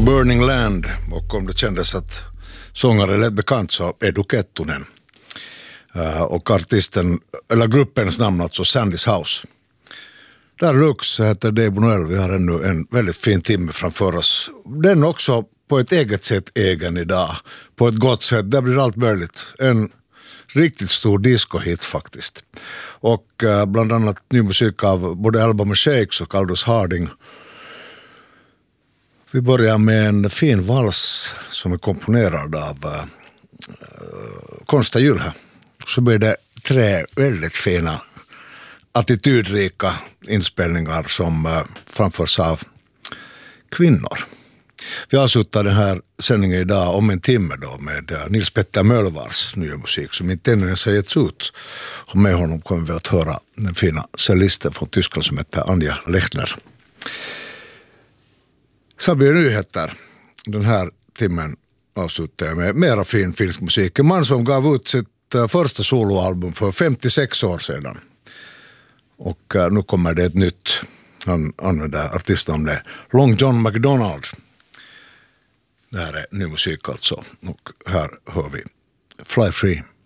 Burning Land, och om det kändes att sångare lät bekant så Edu Kettunen. Och artisten, eller gruppens namn alltså Sandys House. Där Lux heter Debo Noel, vi har ännu en väldigt fin timme framför oss. Den också på ett eget sätt egen idag, på ett gott sätt, där blir allt möjligt. En riktigt stor disco-hit faktiskt. Och bland annat ny musik av både Alabama Shakes och Aldous Harding. Vi börjar med en fin vals som är komponerad av Konsta Jylhä. Så blir det 3 väldigt fina attitydrika inspelningar som framförs av kvinnor. Vi avslutar den här sändningen idag om en timme då med Nils Petter Mölvars nya musik som inte ännu ens har getts ut. Och med honom kommer vi att höra den fina cellisten från Tyskland som heter Anja Lechner. Så blir det nyheter. Den här timmen avslutar jag med mera fin finsk musik. En man som gav ut sitt första soloalbum för 56 år sedan. Och nu kommer det ett nytt. Han använder artistnamnet Long John MacDonald. Det här är ny musik alltså. Och här hör vi Fly Free.